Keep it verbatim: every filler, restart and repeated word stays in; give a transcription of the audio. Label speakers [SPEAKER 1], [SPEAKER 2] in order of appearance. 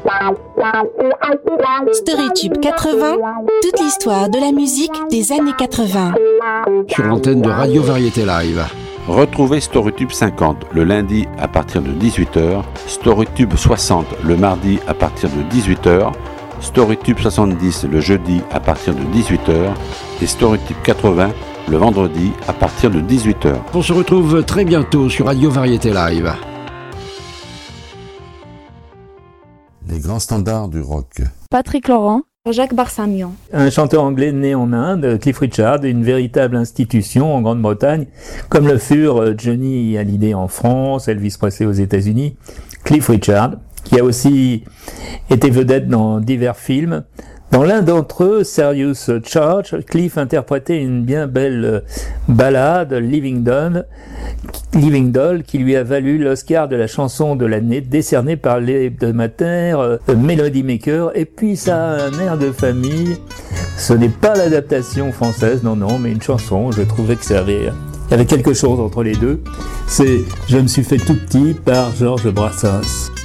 [SPEAKER 1] Storytube quatre-vingts, toute l'histoire de la musique des années quatre-vingts.
[SPEAKER 2] Sur l'antenne de Radio Variété Live.
[SPEAKER 3] Retrouvez Storytube cinquante le lundi à partir de dix-huit heures, Storytube soixante le mardi à partir de dix-huit heures, Storytube soixante-dix le jeudi à partir de dix-huit heures et Storytube quatre-vingts le vendredi à partir de dix-huit heures.
[SPEAKER 2] On se retrouve très bientôt sur Radio Variété Live.
[SPEAKER 4] Les grands standards du rock.
[SPEAKER 5] Patrick Laurent, Jacques Barsamian.
[SPEAKER 6] Un chanteur anglais né en Inde, Cliff Richard, une véritable institution en Grande-Bretagne, comme le furent Johnny Hallyday en France, Elvis Presley aux États-Unis. Cliff Richard, qui a aussi été vedette dans divers films. Dans l'un d'entre eux, Serious Charge, Cliff interprétait une bien belle ballade, Living Doll, Living Doll, qui lui a valu l'Oscar de la chanson de l'année, décerné par l'hebdomadaire euh, Melody Maker. Et puis ça a un air de famille. Ce n'est pas l'adaptation française, non, non, mais une chanson. Je trouvais que ça avait, il y avait quelque chose entre les deux. C'est « Je me suis fait tout petit » par Georges Brassens.